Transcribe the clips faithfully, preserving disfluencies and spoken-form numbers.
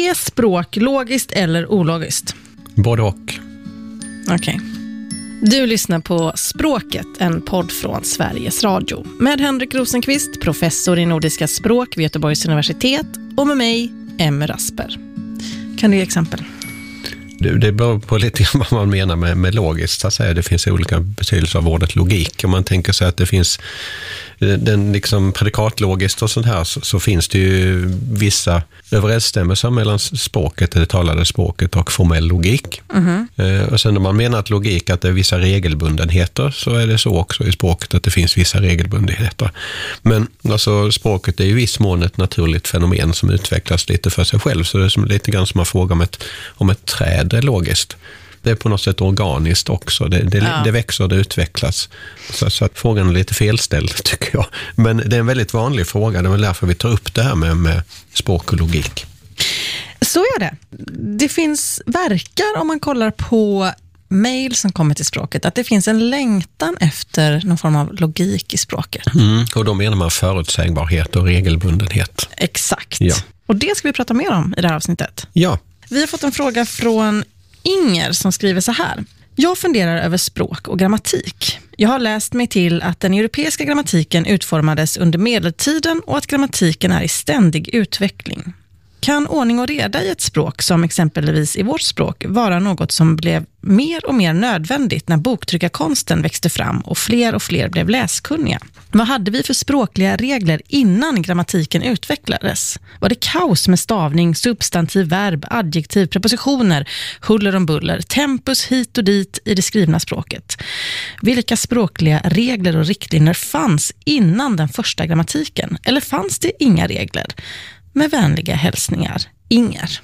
Är språk logiskt eller ologiskt? Både och. Okej. Okay. Du lyssnar på Språket, en podd från Sveriges Radio. Med Henrik Rosenqvist, professor i nordiska språk vid Göteborgs universitet. Och med mig, Emma Rasper. Kan du ge exempel? Det, det beror på lite vad man menar med, med logiskt. Så att säga. Det finns olika betydelser av ordet logik. Om man tänker sig att det finns den liksom predikatlogiskt och sånt här så, så finns det ju vissa överensstämmelser mellan språket, det talade språket och formell logik. Mm-hmm. Eh, och sen om man menar att logik att det är vissa regelbundenheter så är det så också i språket att det finns vissa regelbundenheter. Men alltså språket är ju i viss mån ett naturligt fenomen som utvecklas lite för sig själv, så det är som, lite grann som att fråga om ett, om ett träd är logiskt. Det är på något sätt organiskt också. Det, det, ja. det växer och det utvecklas. Så, så att frågan är lite felställd tycker jag. Men det är en väldigt vanlig fråga. Det är väl därför vi tar upp det här med, med språk och logik. Så är det. Det finns, verkar om man kollar på mejl som kommer till språket, att det finns en längtan efter någon form av logik i språket. Mm, och då menar man förutsägbarhet och regelbundenhet. Exakt. Ja. Och det ska vi prata mer om i det här avsnittet. Ja. Vi har fått en fråga från Inger som skriver så här. Jag funderar över språk och grammatik. Jag har läst mig till att den europeiska grammatiken utformades under medeltiden och att grammatiken är i ständig utveckling. Kan ordning och reda i ett språk, som exempelvis i vårt språk, vara något som blev mer och mer nödvändigt när boktryckarkonsten växte fram och fler och fler blev läskunniga? Vad hade vi för språkliga regler innan grammatiken utvecklades? Var det kaos med stavning, substantiv, verb, adjektiv, prepositioner, huller om buller, tempus hit och dit i det skrivna språket? Vilka språkliga regler och riktlinjer fanns innan den första grammatiken? Eller fanns det inga regler? Med vänliga hälsningar, Inger.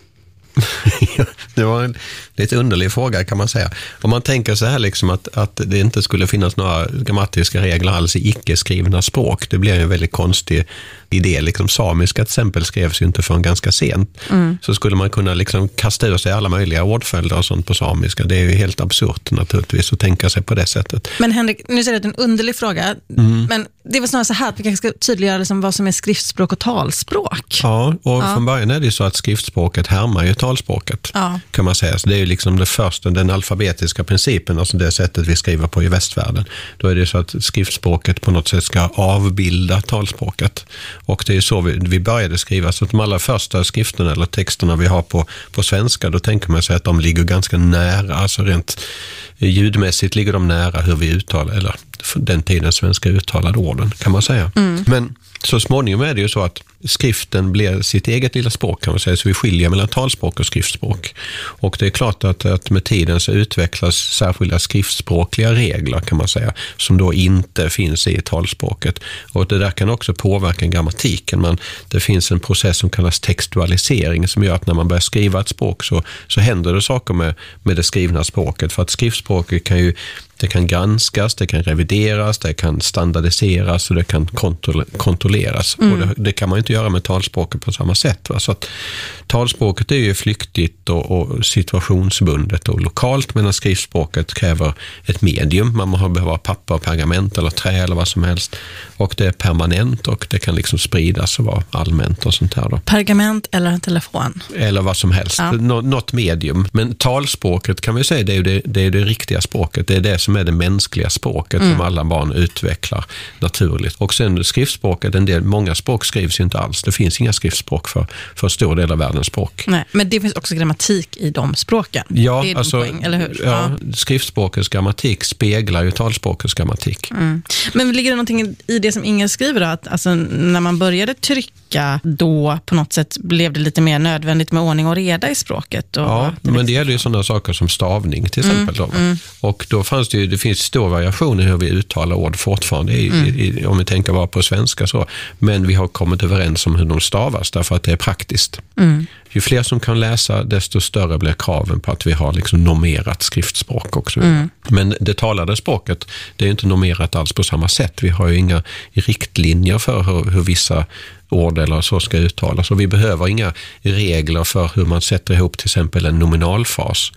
Det var en lite underlig fråga kan man säga. Om man tänker så här liksom att, att det inte skulle finnas några grammatiska regler alls i icke-skrivna språk. Det blir ju en väldigt konstig idé. Liksom samiska till exempel skrevs ju inte förrän ganska sent. Mm. Så skulle man kunna liksom kasta ur sig alla möjliga ordföljder och sånt på samiska. Det är ju helt absurt naturligtvis att tänka sig på det sättet. Men Henrik, nu säger det en underlig fråga. Mm. Men det är väl snarare så här att vi kanske ska tydliggöra liksom vad som är skriftspråk och talspråk. Ja, och ja. från början är det ju så att skriftspråket härmar ju talspråket. Ja. Kan man säga. Så det är ju liksom det första, den alfabetiska principen, alltså det sättet vi skriver på i västvärlden. Då är det så att skriftspråket på något sätt ska avbilda talspråket. Och det är så vi, vi började skriva. Så att de allra första skrifterna eller texterna vi har på, på svenska, då tänker man sig att de ligger ganska nära, alltså rent ljudmässigt ligger de nära hur vi uttalar, eller den tiden svenska uttalade orden kan man säga. Mm. Men så småningom är det ju så att skriften blir sitt eget lilla språk kan man säga, så vi skiljer mellan talspråk och skriftspråk. Och det är klart att, att med tiden så utvecklas särskilda skriftspråkliga regler kan man säga, som då inte finns i talspråket. Och det där kan också påverka grammatiken. Man, det finns en process som kallas textualisering som gör att när man börjar skriva ett språk så, så händer det saker med, med det skrivna språket. För att skriftspråket kan ju det kan granskas, det kan revideras, det kan standardiseras och det kan kontro- kontrolleras. Mm. Och det, det kan man inte göra med talspråket på samma sätt. Va? Så att talspråket är ju flyktigt och, och situationsbundet och lokalt, medan skriftspråket kräver ett medium. Man behöver papper, pergament eller trä eller vad som helst. Och det är permanent och det kan liksom spridas och vara allmänt och sånt här. Då. Pergament eller en telefon? Eller vad som helst. Ja. Nå- något medium. Men talspråket kan vi säga, det är ju det, det, är det riktiga språket. Det är det som är det mänskliga språket mm. som alla barn utvecklar naturligt. Och sen skriftspråket, en del, många språk skrivs ju inte alls. Det finns inga skriftspråk för, för en stor del av världens språk. Nej, men det finns också grammatik i de språken. Ja, det är alltså, poäng, eller hur? Ja, ja. Skriftspråkets grammatik speglar ju talspråkets grammatik. Mm. Men ligger det någonting i det som Inger skriver då? Att alltså, när man började trycka då på något sätt blev det lite mer nödvändigt med ordning och reda i språket? Och ja, det men det gäller ju sådana saker som stavning till exempel. Mm. Då. Mm. Och då fanns det ju, det finns stor variation i hur vi uttalar ord fortfarande i, mm. i, om vi tänker bara på svenska så. Men vi har kommit överens om hur de stavas därför att det är praktiskt. Mm. Ju fler som kan läsa, desto större blir kraven på att vi har liksom normerat skriftspråk också. Mm. Men det talade språket, det är inte normerat alls på samma sätt. Vi har ju inga riktlinjer för hur, hur vissa ord eller så ska uttalas. Och vi behöver inga regler för hur man sätter ihop till exempel en nominalfas.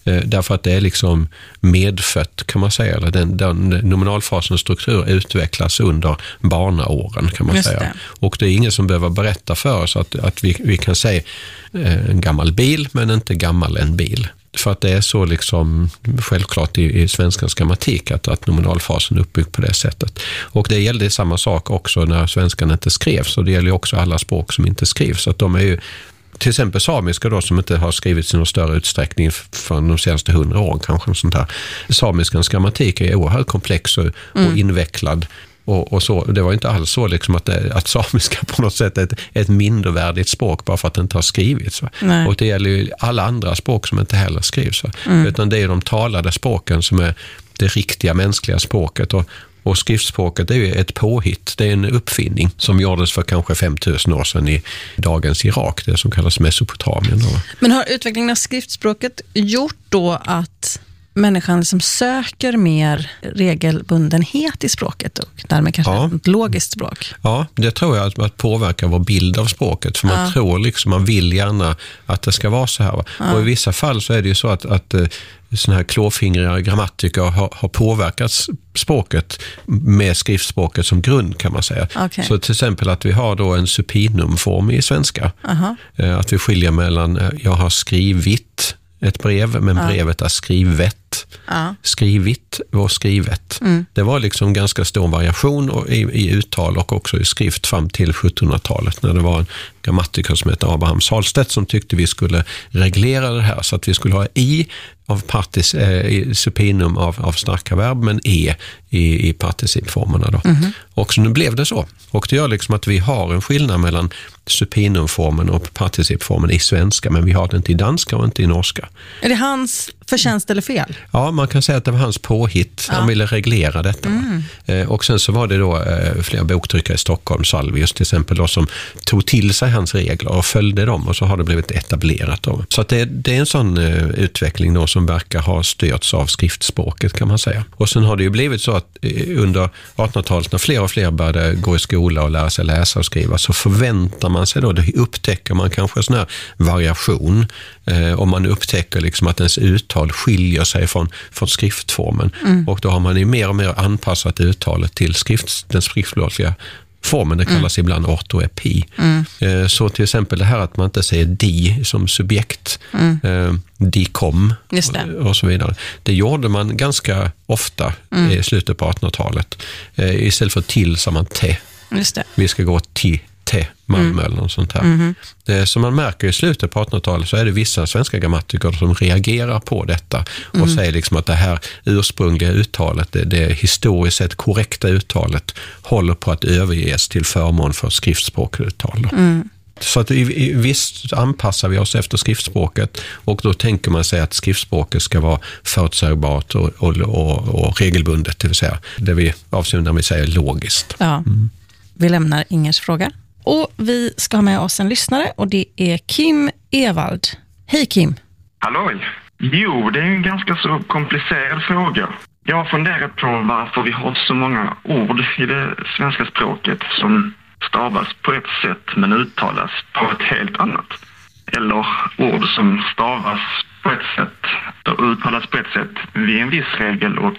Eh, därför att det är liksom medfött kan man säga. Eller den, den nominalfasens struktur utvecklas under barnaåren kan man Just säga. det. Och det är ingen som behöver berätta för oss att, att vi, vi kan säga eh, en gammal bil men inte gammal en bil. För att det är så liksom självklart i, i svenskans grammatik att, att nominalfasen är uppbyggd på det sättet. Och det gällde samma sak också när svenskan inte skrevs, och det gäller också alla språk som inte skrivs. Så att de är ju, till exempel samiska då, som inte har skrivits i någon större utsträckning för de senaste hundra åren kanske. Sånt här. Samiskans grammatik är oerhört komplex och, mm. och invecklad. Och, och så, det var inte alls så liksom att, det, att samiska på något sätt är ett, ett mindervärdigt språk bara för att det inte har skrivits. Och det gäller ju alla andra språk som inte heller skrivs. Mm. Utan det är de talade språken som är det riktiga mänskliga språket. Och, och skriftspråket är ju ett påhitt. Det är en uppfinning som gjordes för kanske fem tusen år sedan i dagens Irak, det som kallas Mesopotamien. Men har utvecklingen av skriftspråket gjort då att människan som söker mer regelbundenhet i språket och därmed kanske ja. ett logiskt språk? Ja, det tror jag att, att påverkar vår bild av språket. För man ja. tror liksom, man vill gärna att det ska vara så här. Ja. Och i vissa fall så är det ju så att, att såna här klåfingriga grammatiker har, har påverkat språket med skriftspråket som grund kan man säga. Okay. Så till exempel att vi har då en supinumform i svenska. Uh-huh. Att vi skiljer mellan jag har skrivit ett brev, men ja. brevet är skrivet. Ja. Skrivit och skrivet. Mm. Det var liksom ganska stor variation i, i uttal och också i skrift fram till sjuttonhundratalet när det var en grammatiker som hette Abraham Salstedt som tyckte vi skulle reglera det här så att vi skulle ha i av partis, eh, supinum av, av starka verb men e i, i participformerna då. Mm. Och så nu blev det så. Och det gör liksom att vi har en skillnad mellan supinumformen och participformen i svenska, men vi har det inte i danska och inte i norska. Är det hans förtjänst eller fel? Ja, man kan säga att det var hans påhitt. Ja. Han ville reglera detta. Mm. Eh, och sen så var det då eh, flera boktryckare i Stockholm, Salvius till exempel, då, som tog till sig hans regler och följde dem och så har det blivit etablerat då. Så att det, det är en sån eh, utveckling då som verkar ha störts av skriftspråket kan man säga. Och sen har det ju blivit så att eh, under artonhundratalet när fler och fler började gå i skola och lära sig läsa och skriva så förväntar man sig då, det upptäcker man kanske sån här variation eh, om man upptäcker liksom att ens uttal skiljer sig från, från skriftformen. Mm. Och då har man ju mer och mer anpassat uttalet till skrift, den skriftspråkliga formen, det kallas mm. ibland ortoepi. Mm. Eh, så till exempel det här att man inte säger di som subjekt, mm. eh, di kom och, och så vidare. Det gjorde man ganska ofta mm. i slutet på artonhundratalet. Eh, istället för till sa man te. Just det. Vi ska gå till te, Malmö mm. eller något sånt här. Mm. Det, som man märker i slutet på artonhundratalet så är det vissa svenska grammatiker som reagerar på detta och mm. säger liksom att det här ursprungliga uttalet, det, det historiskt sett korrekta uttalet håller på att överges till förmån för skriftspråkuttal. Mm. Så att i, i, visst anpassar vi oss efter skriftspråket och då tänker man sig att skriftspråket ska vara förutsägbart och, och, och, och regelbundet, det vill säga det vi avser när vi säger logiskt. Ja. Mm. Vi lämnar Ingers fråga. Och vi ska ha med oss en lyssnare och det är Kim Evald. Hej Kim! Halloj! Jo, det är en ganska så komplicerad fråga. Jag har funderat på varför vi har så många ord i det svenska språket som stavas på ett sätt men uttalas på ett helt annat. Eller ord som stavas på ett sätt och uttalas på ett sätt vid en viss regel och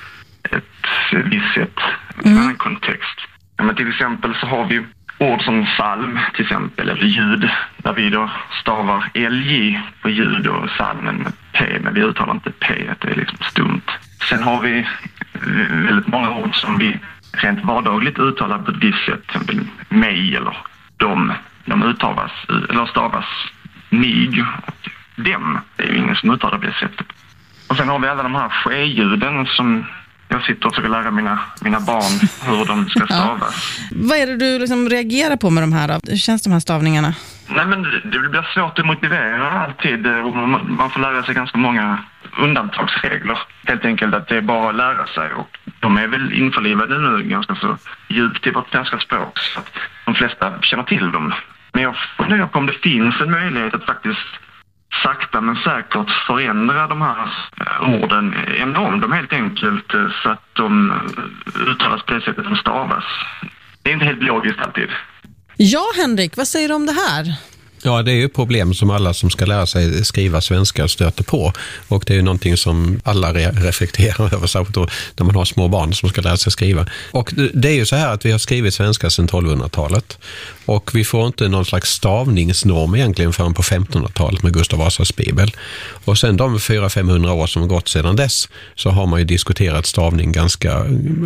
ett visst sätt i en annan kontext. Men till exempel så har vi ord som psalm till exempel, eller ljud, där vi då stavar lj på ljud och psalmen med p, men vi uttalar inte p, det är liksom stumt. Sen har vi väldigt många ord som vi rent vardagligt uttalar på ett visst sätt, till exempel mig eller de, de uttalas, eller stavas mig och dem, det är ju ingen som uttalar på det sättet. Och sen har vi alla de här ske-ljuden som jag sitter och försöker lära mina, mina barn hur de ska stavas. Ja. Vad är det du liksom reagerar på med de här då? Hur känns de här stavningarna? Nej, men det, det blir svårt att motivera alltid. Man, man får lära sig ganska många undantagsregler. Helt enkelt att det är bara att lära sig. Och de är väl införlivade nu ganska så djupt i vårt svenska språk. Så att de flesta känner till dem. Men jag funderar på om det finns en möjlighet att faktiskt sakta men säkert förändra de här orden, ändra om dem helt enkelt så att de uttalas på det sättet de stavas. Det är inte helt logiskt alltid. Ja, Henrik, vad säger du om det här? Ja, det är ju problem som alla som ska lära sig skriva svenska stöter på. Och det är ju någonting som alla re- reflekterar över, särskilt när man har små barn som ska lära sig skriva. Och det är ju så här att vi har skrivit svenska sedan tolvhundratalet. Och vi får inte någon slags stavningsnorm egentligen förrän på femtonhundratalet med Gustav Vasas bibel. Och sen de fyra till femhundra år som gått sedan dess så har man ju diskuterat stavning ganska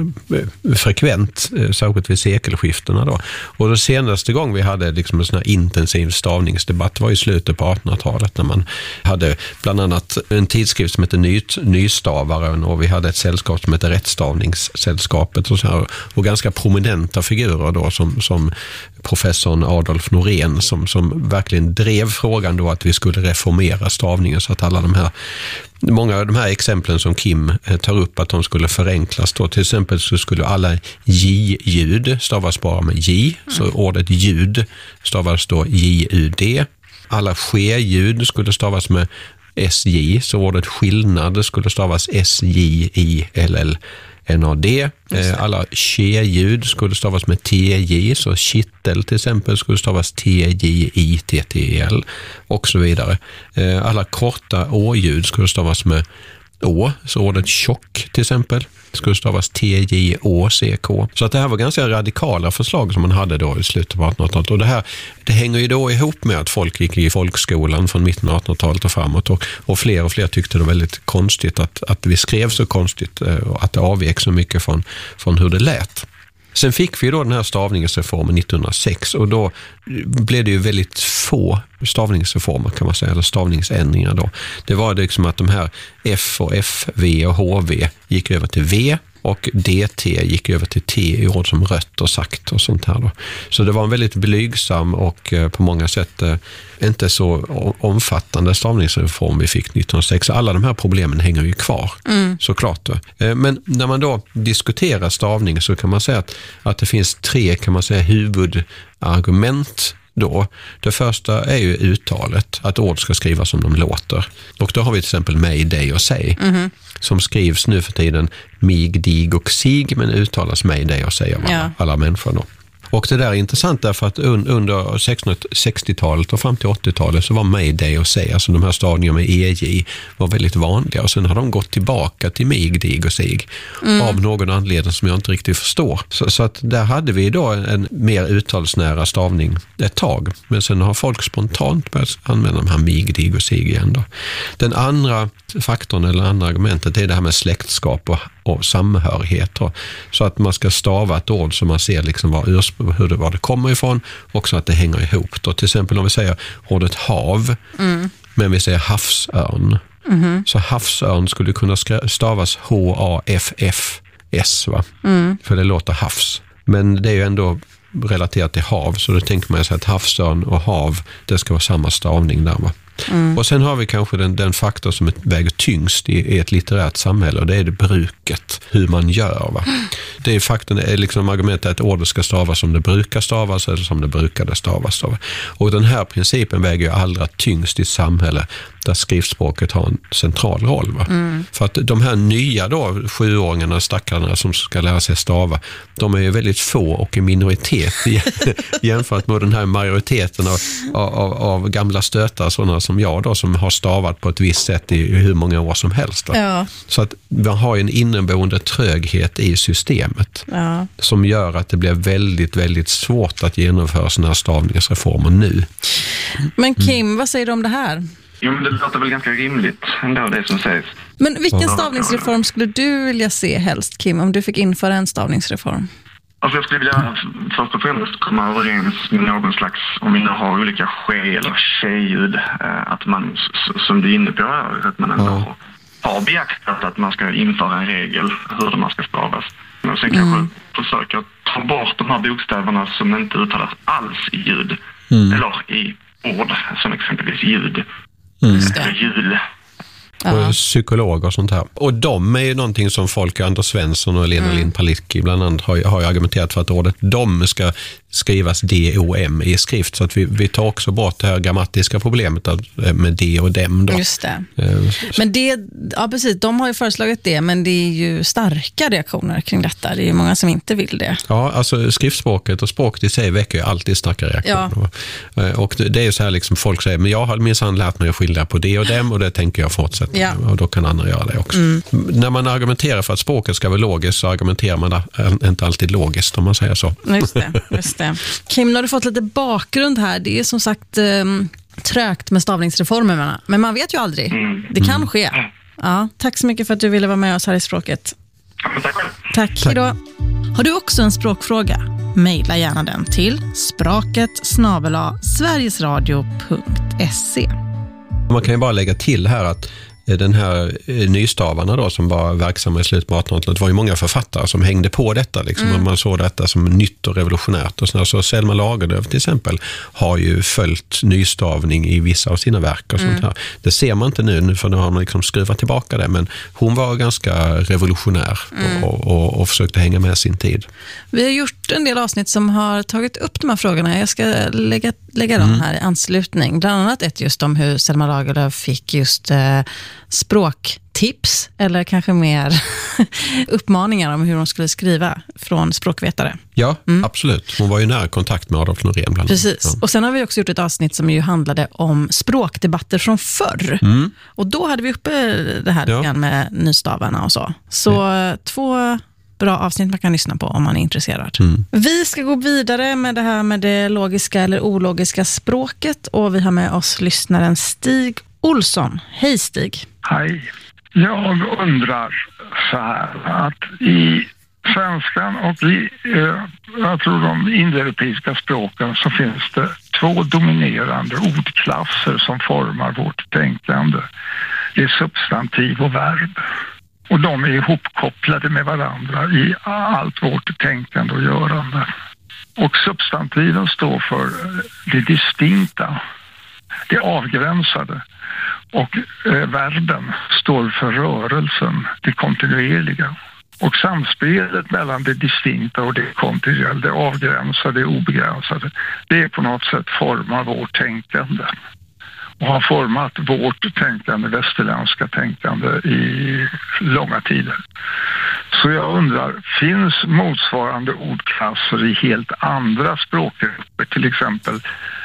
frekvent, särskilt vid sekelskiftena då. Och det senaste gång vi hade liksom en sån här intensiv stavningsdebatt var i slutet på artonhundratalet när man hade bland annat en tidskrift som heter Ny, Nystavaren och vi hade ett sällskap som heter Rättstavningssällskapet och, så här, och ganska prominenta figurer då som, som professorn Adolf Norén som, som verkligen drev frågan då att vi skulle reformera stavningen så att alla de här många av de här exemplen som Kim tar upp att de skulle förenklas då. Till exempel så skulle alla j-ljud stavas bara med j, så ordet ljud stavas då j-u-d. Alla ske-ljud skulle stavas med sj, så ordet skillnad skulle stavas s-j-i-l-l. N A D. Alla tje-ljud skulle stavas med tj, så kittel till exempel skulle stavas t-j-i-t-t-l och så vidare. Alla korta å-ljud skulle stavas med å, så ordet tjock till exempel skulle stavas T-J-O-C-K. Så att det här var ganska radikala förslag som man hade då i slutet på artonhundratalet. Och det här, det hänger ju då ihop med att folk gick i folkskolan från mitten av artonhundratalet och framåt. Och, och fler och fler tyckte det var väldigt konstigt att, att vi skrev så konstigt och att det avvek så mycket från, från hur det lät. Sen fick vi då den här stavningsreformen nittonhundrasex och då blev det ju väldigt få stavningsreformer kan man säga, eller stavningsändringar då. Det var liksom att de här F och F, V och H V gick över till V och D T gick över till T i ord som rött och sagt och sånt här då. Så det var en väldigt blygsam och på många sätt inte så omfattande stavningsreform vi fick nittonhundrasex. Alla de här problemen hänger ju kvar, mm. såklart. Men när man då diskuterar stavning så kan man säga att, att det finns tre kan man säga huvudargument då. Det första är ju uttalet, att ord ska skrivas som de låter. Och då har vi till exempel mig, dig och sig mm. som skrivs nu för tiden mig, dig och sig men uttalas mig, dig och sig av alla, ja. alla människor då. Och det där är intressant därför att under sextiotalet och fram till åttiotalet så var mig, dig och sig, alltså de här stavningarna med ej var väldigt vanliga och sen har de gått tillbaka till mig, dig och sig mm. av någon anledning som jag inte riktigt förstår. Så, så att där hade vi då en, en mer uttalsnära stavning ett tag, men sen har folk spontant börjat använda de här mig, dig och sig igen då. Den andra faktorn eller andra argumentet är det här med släktskap och, och samhörighet då. Så att man ska stava ett ord så man ser liksom vad ursprung hur det, var det kommer ifrån och så att det hänger ihop. Då. Till exempel om vi säger ordet hav mm. men vi säger havsörn. Mm. Så havsörn skulle kunna stavas H A F F S va? Mm. För det låter havs. Men det är ju ändå relaterat till hav så då tänker man sig att havsörn och hav det ska vara samma stavning där va? Mm. Och sen har vi kanske den, den faktor som väger tyngst i, i ett litterärt samhälle och det är det bruket, hur man gör va. Det är faktorn, är liksom argumentet att ordet ska stavas som det brukar stavas eller som det brukade stavas då. Och den här principen väger ju allra tyngst i ett samhälle där skriftspråket har en central roll va. Mm. För att de här nya då, sjuåringarna, stackarna som ska lära sig stava, de är ju väldigt få och i minoritet jämfört med den här majoriteten av, av, av gamla stötar sådana som jag då som har stavat på ett visst sätt i hur många år som helst. Ja. Så att man har en inneboende tröghet i systemet ja. Som gör att det blir väldigt, väldigt svårt att genomföra sådana här stavningsreformer nu. Men Kim, mm. vad säger du om det här? Jo, men det låter väl ganska rimligt ändå det som sägs. Men vilken stavningsreform skulle du vilja se helst, Kim, om du fick införa en stavningsreform? Alltså jag skulle vilja först och främst komma överens med någon slags, om vi nu har olika ske- eller tjejljud, att man, som du är inne på, att man ändå ja. har beaktat att man ska införa en regel hur man ska stavas. Och sen kanske mm. försöka ta bort de här bokstäverna som inte uttalas alls i ljud, mm. eller i ord, som exempelvis ljud, mm. eller jul. Ja. Och psykologer och sånt här. Och de är ju någonting som folk, Anders Svensson och Lena mm. Lind Palicki bland annat har, har ju argumenterat för att ordet dom ska skrivas D O M i skrift, så att vi, vi tar också bort det här grammatiska problemet med D och dem. Då. Just det. Men det, ja precis, de har ju föreslagit det, men det är ju starka reaktioner kring detta. Det är ju många som inte vill det. Ja, alltså skriftspråket och språket i sig väcker ju alltid starka reaktioner. Ja. Och det är ju så här liksom, folk säger, men jag har minsann lärt mig att skilja på det och dem, och det tänker jag fortsätta ja. med, och då kan andra göra det också. Mm. När man argumenterar för att språket ska vara logiskt, så argumenterar man inte alltid logiskt, om man säger så. Just det, just det. Kim, nu har du fått lite bakgrund här. Det är som sagt um, trögt med stavningsreformerna, men man vet ju aldrig. Det kan mm. ske. Ja, tack så mycket för att du ville vara med oss här i Språket. Tack. Tack, hejdå. Har du också en språkfråga? Maila gärna den till språket snabel-a sverigesradio punkt se. Man kan ju bara lägga till här att den här nystavarna då, som var verksamma i slutet på artonhundratalet, var ju många författare som hängde på detta liksom, mm. och man såg detta som nytt och revolutionärt och sådär. Så Selma Lagerlöf till exempel har ju följt nystavning i vissa av sina verk och sånt mm. här. Det ser man inte nu, för nu har man liksom skruvat tillbaka det, men hon var ganska revolutionär mm. och, och, och försökte hänga med sin tid. Vi har gjort en del avsnitt som har tagit upp de här frågorna. Jag ska lägga, lägga dem mm. här i anslutning. Bland annat ett just om hur Selma Lagerlöf fick just eh, språktips, eller kanske mer uppmaningar om hur hon skulle skriva från språkvetare. Ja, mm. absolut. Hon var ju nära kontakt med Adolf Norén bland. Precis. Ja. Och sen har vi också gjort ett avsnitt som ju handlade om språkdebatter från förr. Mm. Och då hade vi uppe det här ja. med nystavarna och så. Så ja. två bra avsnitt man kan lyssna på om man är intresserad. Mm. Vi ska gå vidare med det här med det logiska eller ologiska språket, och vi har med oss lyssnaren Stig Olsson. Hej Stig. Hej. Jag undrar så här, att i svenskan och i, eh, jag tror de indoeuropeiska språken, så finns det två dominerande ordklasser som formar vårt tänkande. Det är substantiv och verb. Och de är ihopkopplade med varandra i allt vårt tänkande och görande. Och substantiven står för det distinkta, det avgränsade. Och eh, verben står för rörelsen, det kontinuerliga. Och samspelet mellan det distinkta och det kontinuerliga, det avgränsade, det obegränsade, det är på något sätt formar vårt tänkande. Och har format vårt tänkande, västerländska tänkande, i långa tider. Så jag undrar, finns motsvarande ordklasser i helt andra språkgrupper, till exempel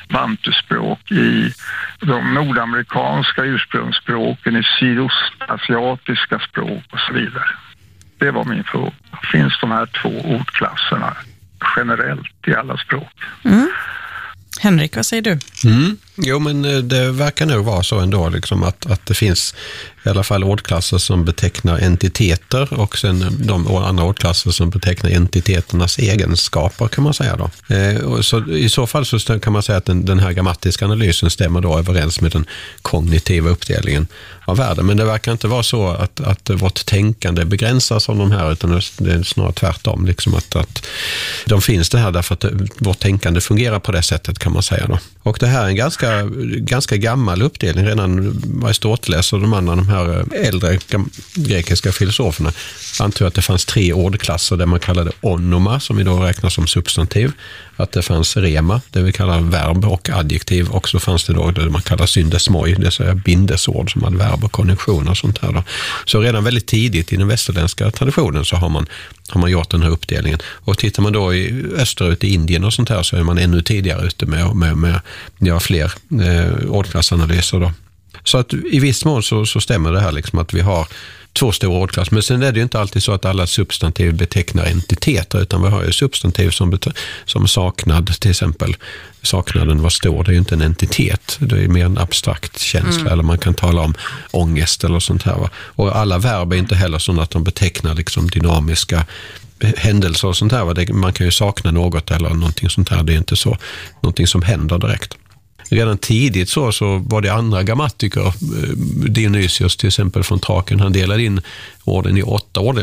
bantuspråk i de nordamerikanska ursprungsspråken, i sydostasiatiska språk och så vidare? Det var min fråga. Finns de här två ordklasserna generellt i alla språk? Mm. Henrik, vad säger du? Mm. Jo, men det verkar nog vara så ändå liksom, att, att det finns i alla fall ordklasser som betecknar entiteter, och sen de andra ordklasser som betecknar entiteternas egenskaper, kan man säga då. Eh, och så, i så fall så kan man säga att den, den här grammatiska analysen stämmer då överens med den kognitiva uppdelningen av världen. Men det verkar inte vara så att, att vårt tänkande begränsas av de här, utan det är snarare tvärtom. Liksom att, att de finns det här därför att vårt tänkande fungerar på det sättet, kan man säga då. Och det här är en ganska, ganska gammal uppdelning. Redan Aristoteles och de andra, de här äldre grekiska filosoferna, antog att det fanns tre ordklasser där man kallade onoma, som vi då räknar som substantiv, att det fanns rema, det vi kallar verb, och adjektiv, och så fanns det då det man kallar syndesmoi, det vill säga bindesord som hade verb och konjunktion och sånt här då. Så redan väldigt tidigt i den västerländska traditionen så har man, har man gjort den här uppdelningen. Och tittar man då i österut i Indien och sånt här, så är man ännu tidigare ute med, med, med ja, fler eh, ordklassanalyser då. Så att i viss mån så, så stämmer det här liksom att vi har två stora ordklasser. Men sen är det ju inte alltid så att alla substantiv betecknar entiteter, utan vi har ju substantiv som, bet- som saknad till exempel. Saknaden, vad står? Det är ju inte en entitet. Det är mer en abstrakt känsla, mm. eller man kan tala om ångest eller sånt här. Va? Och alla verb är inte heller sådana att de betecknar liksom dynamiska händelser och sånt här. Va? Det, man kan ju sakna något eller någonting sånt här. Det är inte så någonting som händer direkt. redan tidigt så, så var det andra grammatiker, Dionysios till exempel från Thrakien, han delade in orden i åtta, ord,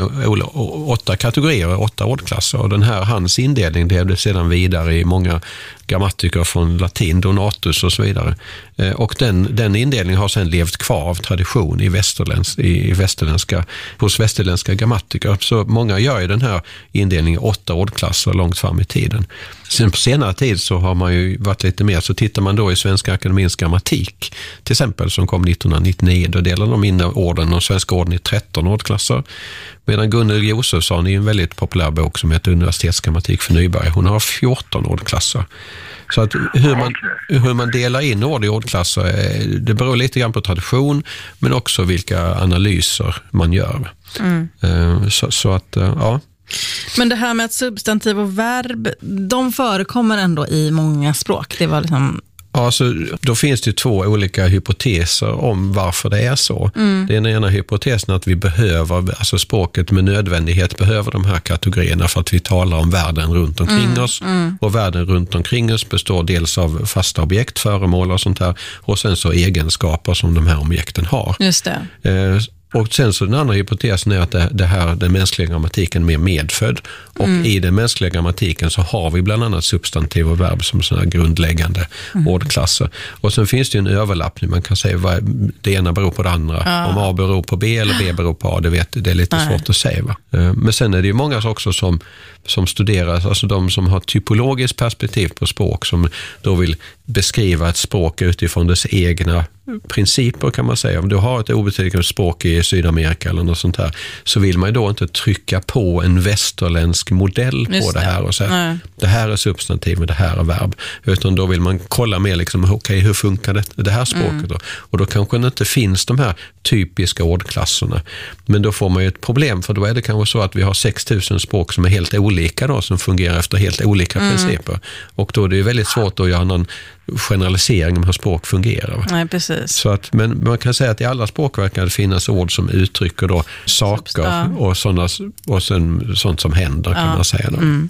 åtta kategorier, åtta ordklasser, och den här hans indelning levde sedan vidare i många grammatiker från latin, Donatus och så vidare. Och den, den indelningen har sedan levt kvar av tradition i, västerländsk, i västerländska, hos västerländska grammatiker. Så många gör ju den här indelningen i åtta ordklasser långt fram i tiden. Sen på senare tid så har man ju varit lite mer, så tittar man då i Svenska Akademiens grammatik till exempel, som kom nittonhundranittionio, då delar de in orden och svenska orden i tretton ordklasser. Medan Gunnel Josefsson i en väldigt populär bok som heter Universitetsgrammatik för nybörjare, hon har fjorton ordklasser. Så att hur man, hur man delar in ord i ordklasser, det beror lite grann på tradition, men också vilka analyser man gör. Mm. Så, så att, ja. Men det här med att substantiv och verb, de förekommer ändå i många språk. Det var liksom... Alltså, då finns det två olika hypoteser om varför det är så. Mm. Den ena hypotesen är att vi behöver, alltså språket med nödvändighet behöver de här kategorierna för att vi talar om världen runt omkring mm. oss. Mm. Och världen runt omkring oss består dels av fasta objekt, föremål och sånt här. Och sen så egenskaper som de här objekten har. Just det. Eh, Och sen så den andra hypotesen är att det, det här, den mänskliga grammatiken är mer medfödd. Och mm. i den mänskliga grammatiken så har vi bland annat substantiv och verb som sådana grundläggande mm. ordklasser. Och sen finns det ju en överlappning. Man kan säga vad det ena beror på det andra. Ja. Om A beror på B eller B beror på A, det, vet, det är lite Nej. svårt att säga. Va? Men sen är det ju många också som, som studerar, alltså de som har typologiskt perspektiv på språk, som då vill beskriva ett språk utifrån dess egna principer, kan man säga. Om du har ett obetydligt språk i Sydamerika eller något sånt här, så vill man ju då inte trycka på en västerländsk modell Just på det här och säga Nej. det här är substantiv och det här är verb, utan då vill man kolla mer liksom, okej, okay, hur funkar det, det här språket mm. då? Och då kanske det inte finns de här typiska ordklasserna, men då får man ju ett problem, för då är det kanske så att vi har sex tusen språk som är helt olika då, som fungerar efter helt olika mm. principer, och då är det ju väldigt svårt att göra någon generalisering om hur språk fungerar. Nej, precis. Så att, men man kan säga att i alla språk verkar det finnas ord som uttrycker då saker ja. och, sådana, och sen, sånt som händer, kan ja. man säga. Då. Mm.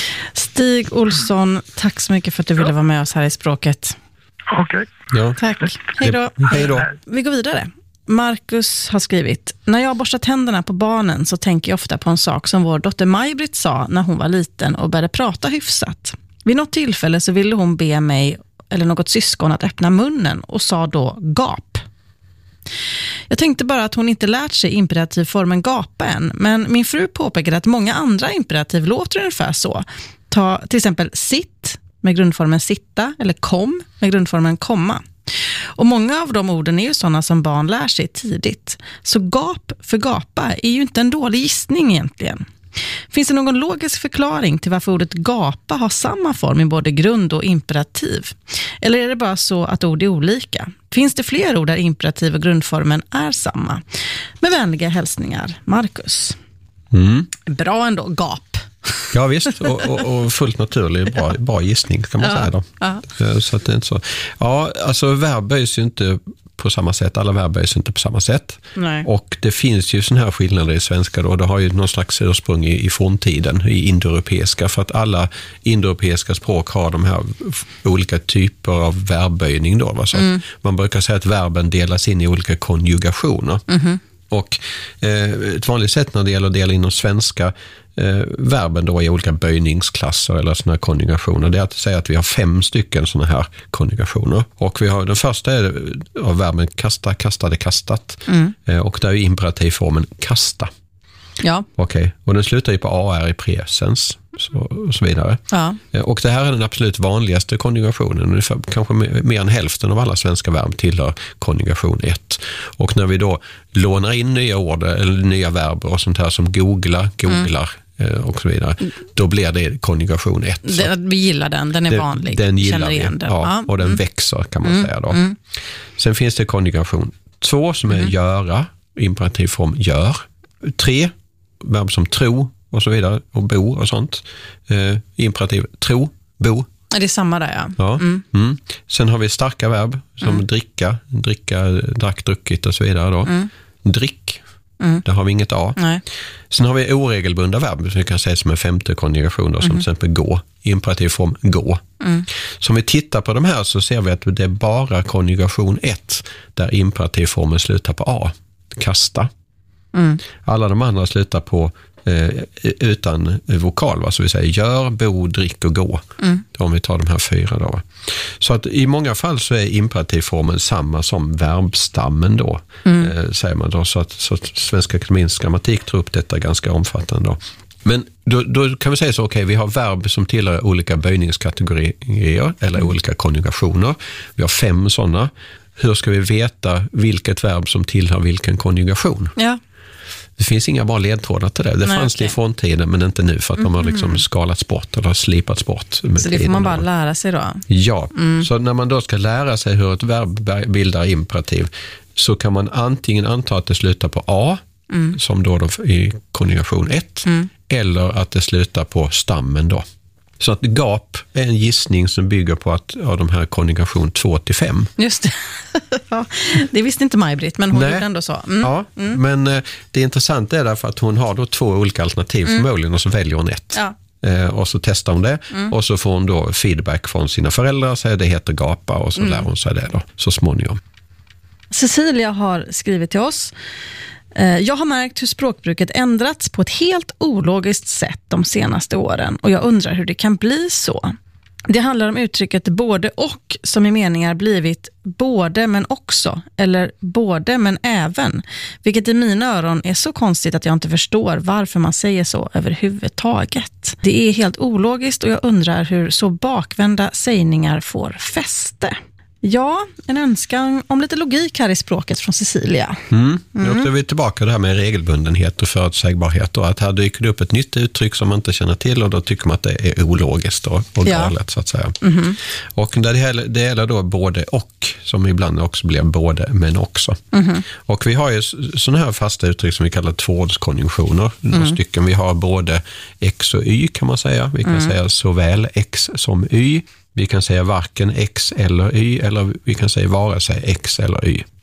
Stig Olsson, tack så mycket för att du ville vara med oss här i Språket. Okej. Okay. Ja. Tack. Hej då. Hej då. Vi går vidare. Marcus har skrivit: när jag borstar tänderna på barnen så tänker jag ofta på en sak som vår dotter Maj-Britt sa när hon var liten och började prata hyfsat. Vid något tillfälle så ville hon be mig eller något syskon att öppna munnen och sa då gap. Jag tänkte bara att hon inte lärt sig imperativformen gapa än, men min fru påpekade att många andra imperativ låter ungefär så. Ta till exempel sitt med grundformen sitta eller kom med grundformen komma. Och många av de orden är ju sådana som barn lär sig tidigt. Så gap för gapa är ju inte en dålig gissning egentligen. Finns det någon logisk förklaring till varför ordet gapa har samma form i både grund och imperativ? Eller är det bara så att ord är olika? Finns det fler ord där imperativ och grundformen är samma? Med vänliga hälsningar, Marcus. Mm. Bra ändå, gap. Ja visst, och, och, och fullt naturlig, bra, bra gissning kan man ja, säga då. Ja. Så att det är inte så. Ja, alltså verb böjs ju inte på samma sätt, alla verb böjs inte på samma sätt. Nej. Och det finns ju såna här skillnader i svenska då, det har ju någon slags ursprung i, i forntiden, i indoeuropeiska, för att alla indoeuropeiska språk har de här olika typer av verbböjning då. Va? Så mm. man brukar säga att verben delas in i olika konjugationer. Mm-hmm. Och eh, ett vanligt sätt när det gäller att dela in de svenska eh, verben då i olika böjningsklasser eller såna här konjugationer, det är att säga att vi har fem stycken såna här konjugationer. Och vi har, den första är av verben kasta, kastade, kastat. Mm. Eh, och där är imperativformen kasta. Ja. Okej, okay. Och den slutar ju på A R i presens. Så, och så vidare. Ja. Och det här är den absolut vanligaste konjugationen. Ungefär, kanske mer än hälften av alla svenska verb tillhör konjugation ett. Och när vi då lånar in nya ord eller nya verb och sånt här som googla, googlar mm. och så vidare, då blir det konjugation ett. Det, vi gillar den, den är det, vanlig. Den gillar Känner vi, igen den. Ja, Ja. och den mm. växer kan man mm. säga då. Mm. Sen finns det konjugation två som är mm. göra, imperativform gör. Tre, verb som tro och så vidare, och bo och sånt. Eh, imperativ, tro, bo. Det är samma där, ja. ja. Mm. Mm. Sen har vi starka verb som mm. dricka, dricka, drack, druckit och så vidare då. Mm. Drick, Mm. Där har vi inget A. Nej. Sen har vi oregelbundna verb som vi kan säga som en femte konjugation då, som mm. till exempel gå. Imperativ form gå. Mm. Så om vi tittar på de här så ser vi att det är bara konjugation ett där imperativ formen slutar på A. Kasta. Mm. Alla de andra slutar på eh, utan vokal. Va? Så vi säger gör, bo, drick och gå. Mm. Om vi tar de här fyra då. Va? Så att i många fall så är imperativformen samma som verbstammen då. Mm. Eh, säger man då. Så att, så att Svenska Akademiens grammatik tar upp detta ganska omfattande då. Men då, då kan vi säga så, okej, okay, vi har verb som tillhör olika böjningskategorier eller mm. olika konjugationer. Vi har fem sådana. Hur ska vi veta vilket verb som tillhör vilken konjugation? Ja. Det finns inga bra ledtrådar till det. Det Nej, fanns okay. det i frontiden men inte nu för att mm. de har liksom skalats bort eller slipats bort. Så det får man bara lära sig då? Ja, mm. så när man då ska lära sig hur ett verb bildar imperativ så kan man antingen anta att det slutar på A mm. som då, då i konjugation ett mm. eller att det slutar på stammen då. Så att gap är en gissning som bygger på att ja, de här konjugation två till fem. Just det. Ja, det visste inte Maj-Britt, men hon Nej. gjorde ändå så. Mm. Ja, mm. men eh, det intressanta är därför att hon har då två olika alternativ mm. förmodligen och så väljer hon ett. Ja. Eh, och så testar hon det mm. och så får hon då feedback från sina föräldrar, säger det heter gapa och så mm. lär hon sig det då så småningom. Cecilia har skrivit till oss. Jag har märkt hur språkbruket ändrats på ett helt ologiskt sätt de senaste åren och jag undrar hur det kan bli så. Det handlar om uttrycket både och som i meningar blivit både men också eller både men även, vilket i mina öron är så konstigt att jag inte förstår varför man säger så överhuvudtaget. Det är helt ologiskt och jag undrar hur så bakvända sägningar får fäste. Ja, en önskan om lite logik här i språket från Cecilia. Mm. Mm. Då är vi tillbaka det här med regelbundenhet och förutsägbarhet och att här dyker det upp ett nytt uttryck som man inte känner till och då tycker man att det är ologiskt och, och ja. galet så att säga. Mm. Och det gäller, det gäller då både och som ibland också blir både men också. Mm. Och vi har ju sådana här fasta uttryck som vi kallar tvåordskonjunktioner. Mm. Några stycken. Vi har både x och y kan man säga. Vi kan mm. säga såväl x som y. Vi kan säga varken x eller y eller vi kan säga vare sig x eller y.